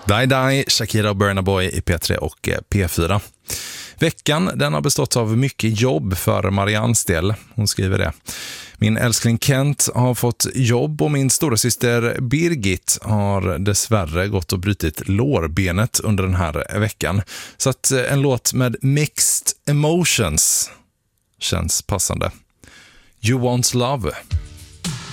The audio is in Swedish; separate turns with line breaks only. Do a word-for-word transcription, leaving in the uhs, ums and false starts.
Die Die, Shakira och Burna Boy i P tre och P fyra. Veckan den har bestått av mycket jobb för Mariannes del. Hon skriver det. Min älskling Kent har fått jobb och min stora syster Birgit har dessvärre gått och brutit lårbenet under den här veckan. Så att en låt med mixed emotions känns passande. You Want Love.